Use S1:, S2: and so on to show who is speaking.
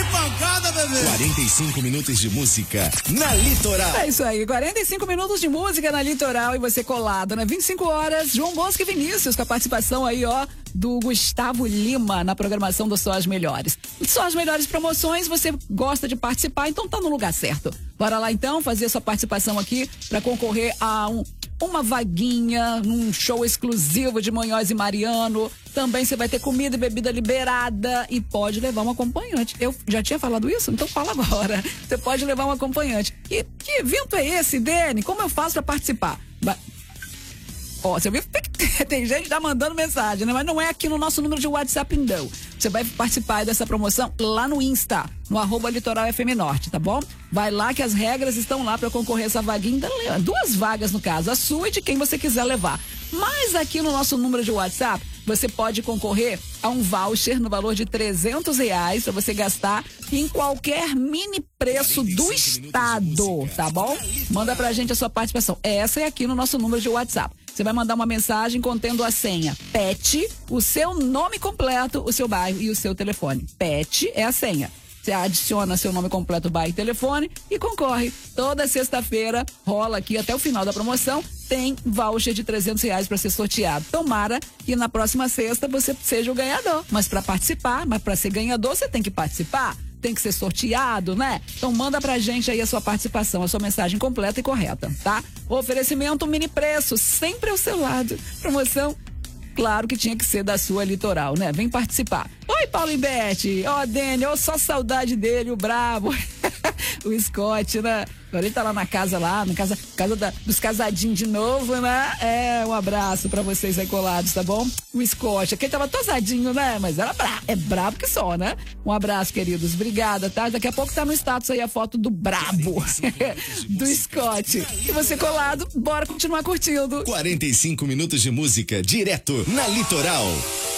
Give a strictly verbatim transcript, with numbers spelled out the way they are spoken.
S1: pancada, bebê.
S2: quarenta e cinco minutos de música na Litoral.
S3: É isso aí, quarenta e cinco minutos de música na Litoral e você colado, né? vinte e cinco horas, João Bosco e Vinícius, com a participação aí, ó, do Gustavo Lima na programação do Só as Melhores. Só as melhores promoções, você gosta de participar, então tá no lugar certo. Bora lá então fazer sua participação aqui para concorrer a um, uma vaguinha num show exclusivo de Munhoz e Mariano. Também você vai ter comida e bebida liberada e pode levar um acompanhante. Eu já tinha falado isso? Então fala agora. Você pode levar um acompanhante. E que evento é esse, Dene? Como eu faço para participar? Vai... Ó, você viu que tem gente já mandando mensagem, né? Mas não é aqui no nosso número de WhatsApp, não. Você vai participar dessa promoção lá no Insta, no arroba Litoral F M Norte, tá bom? Vai lá que as regras estão lá para concorrer a essa vaguinha. Duas vagas, no caso, a sua e de quem você quiser levar. Mas aqui no nosso número de WhatsApp, você pode concorrer a um voucher no valor de trezentos reais para você gastar em qualquer mini preço do estado, tá bom? Manda pra gente a sua participação. Essa é aqui no nosso número de WhatsApp. Você vai mandar uma mensagem contendo a senha Pet, o seu nome completo, o seu bairro e o seu telefone. Pet é a senha. Você adiciona seu nome completo, bairro e telefone e concorre. Toda sexta-feira rola aqui até o final da promoção. Tem voucher de trezentos reais para ser sorteado. Tomara que na próxima sexta você seja o ganhador. Mas para participar, mas para ser ganhador, você tem que participar. Tem que ser sorteado, né? Então manda pra gente aí a sua participação, a sua mensagem completa e correta, tá? Oferecimento mini preço, sempre ao seu lado. Promoção, claro que tinha que ser da sua Litoral, né? Vem participar. Oi, Paulo e Bete. Ó, oh, Dene, ó, oh, só saudade dele, o brabo. O Scott, né? Agora ele tá lá na casa lá, na casa, casa da, dos casadinhos de novo, né? É, um abraço pra vocês aí colados, tá bom? O Scott, aquele tava tosadinho, né? Mas era brabo, é brabo que só, né? Um abraço, queridos. Obrigada, tá? Daqui a pouco tá no status aí a foto do brabo, do Scott. E você colado, bora continuar curtindo.
S2: quarenta e cinco minutos de música direto na Litoral.